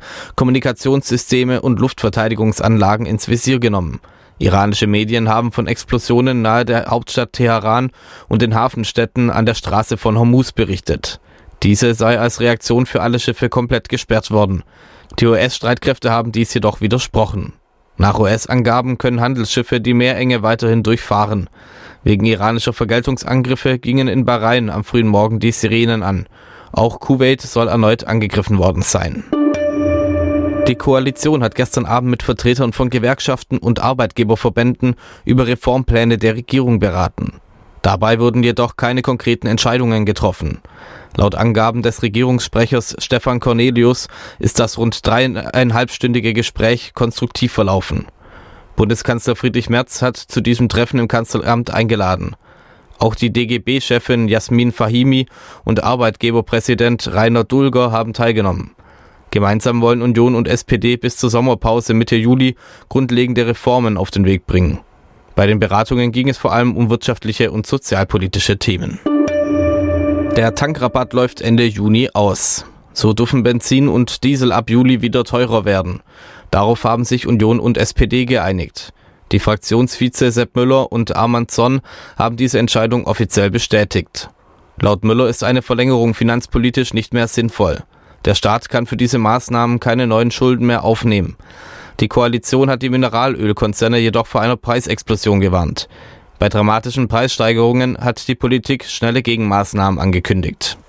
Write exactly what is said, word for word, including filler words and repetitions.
Kommunikationssysteme und Luftverteidigungsanlagen ins Visier genommen. Iranische Medien haben von Explosionen nahe der Hauptstadt Teheran und den Hafenstädten an der Straße von Hormuz berichtet. Diese sei als Reaktion für alle Schiffe komplett gesperrt worden. Die U S-Streitkräfte haben dies jedoch widersprochen. Nach U S-Angaben können Handelsschiffe die Meerenge weiterhin durchfahren. Wegen iranischer Vergeltungsangriffe gingen in Bahrain am frühen Morgen die Sirenen an. Auch Kuwait soll erneut angegriffen worden sein. Die Koalition hat gestern Abend mit Vertretern von Gewerkschaften und Arbeitgeberverbänden über Reformpläne der Regierung beraten. Dabei wurden jedoch keine konkreten Entscheidungen getroffen. Laut Angaben des Regierungssprechers Stefan Cornelius ist das rund dreieinhalbstündige Gespräch konstruktiv verlaufen. Bundeskanzler Friedrich Merz hat zu diesem Treffen im Kanzleramt eingeladen. Auch die D G B-Chefin Jasmin Fahimi und Arbeitgeberpräsident Rainer Dulger haben teilgenommen. Gemeinsam wollen Union und S P D bis zur Sommerpause Mitte Juli grundlegende Reformen auf den Weg bringen. Bei den Beratungen ging es vor allem um wirtschaftliche und sozialpolitische Themen. Der Tankrabatt läuft Ende Juni aus. So dürfen Benzin und Diesel ab Juli wieder teurer werden. Darauf haben sich Union und S P D geeinigt. Die Fraktionsvize Sepp Müller und Arman Zorn haben diese Entscheidung offiziell bestätigt. Laut Müller ist eine Verlängerung finanzpolitisch nicht mehr sinnvoll. Der Staat kann für diese Maßnahmen keine neuen Schulden mehr aufnehmen. Die Koalition hat die Mineralölkonzerne jedoch vor einer Preisexplosion gewarnt. Bei dramatischen Preissteigerungen hat die Politik schnelle Gegenmaßnahmen angekündigt.